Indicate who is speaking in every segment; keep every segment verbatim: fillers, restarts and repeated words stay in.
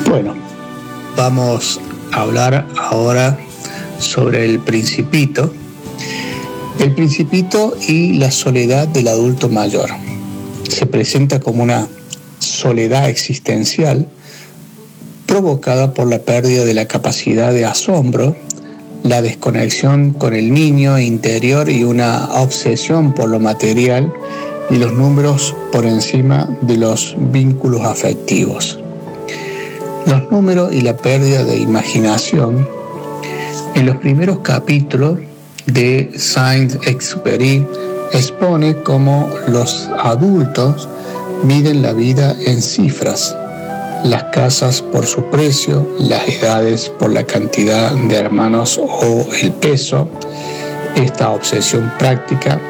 Speaker 1: Bueno, vamos a hablar ahora sobre el Principito. El Principito y la soledad del adulto mayor. Se presenta como una soledad existencial provocada por la pérdida de la capacidad de asombro, la desconexión con el niño interior y una obsesión por lo material y los números por encima de los vínculos afectivos. Los números y la pérdida de imaginación. En los primeros capítulos de Saint-Exupéry expone cómo los adultos miden la vida en cifras, las casas por su precio, las edades por la cantidad de hermanos o el peso. Esta obsesión práctica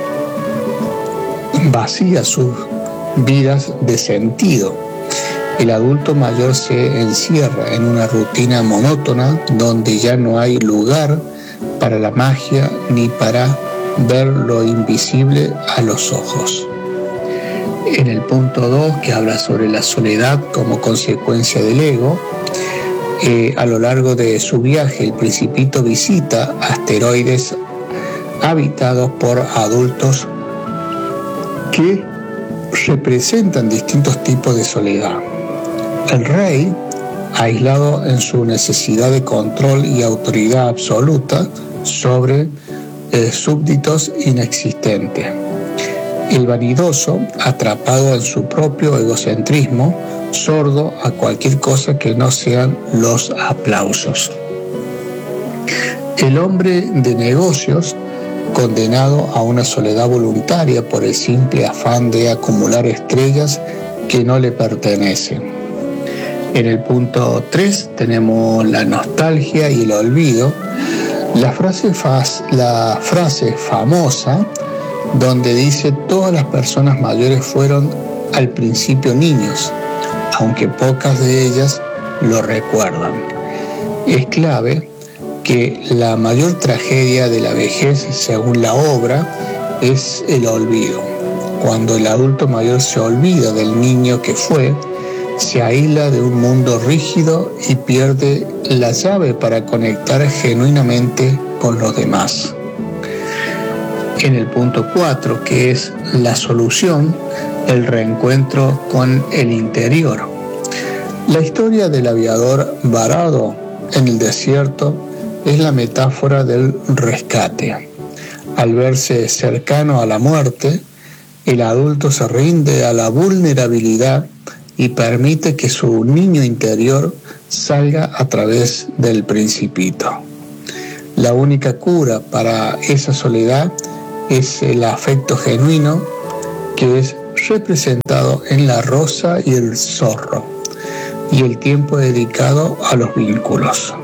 Speaker 1: vacía sus vidas de sentido. El adulto mayor se encierra en una rutina monótona donde ya no hay lugar para la magia ni para ver lo invisible a los ojos. En el punto dos, que habla sobre la soledad como consecuencia del ego, eh, a lo largo de su viaje el Principito visita asteroides habitados por adultos que representan distintos tipos de soledad. El rey, aislado en su necesidad de control y autoridad absoluta sobre eh, súbditos inexistentes. El vanidoso, atrapado en su propio egocentrismo, sordo a cualquier cosa que no sean los aplausos. El hombre de negocios, condenado a una soledad voluntaria por el simple afán de acumular estrellas que no le pertenecen. En el punto tres tenemos la nostalgia y el olvido, la frase, faz, la frase famosa donde dice: todas las personas mayores fueron al principio niños, aunque pocas de ellas lo recuerdan. Es clave que la mayor tragedia de la vejez, según la obra, es el olvido. Cuando el adulto mayor se olvida del niño que fue, se aísla de un mundo rígido y pierde la llave para conectar genuinamente con los demás. En el punto cuatro, que es la solución, el reencuentro con el interior. La historia del aviador varado en el desierto es la metáfora del rescate. Al verse cercano a la muerte, el adulto se rinde a la vulnerabilidad y permite que su niño interior salga a través del Principito. La única cura para esa soledad es el afecto genuino, que es representado en la rosa y el zorro, y el tiempo dedicado a los vínculos.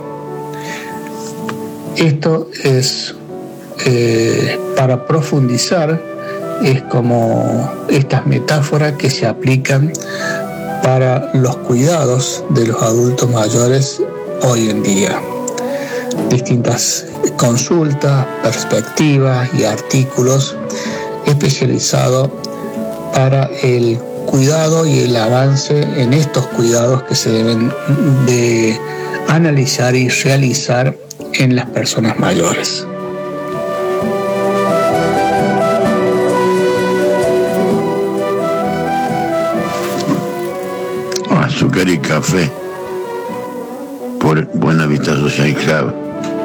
Speaker 1: Esto es, eh, para profundizar, es como estas metáforas que se aplican para los cuidados de los adultos mayores hoy en día. Distintas consultas, perspectivas y artículos especializados para el cuidado y el avance en estos cuidados que se deben de analizar y realizar en las personas mayores.
Speaker 2: Azúcar y café por Buena Vista Social Club.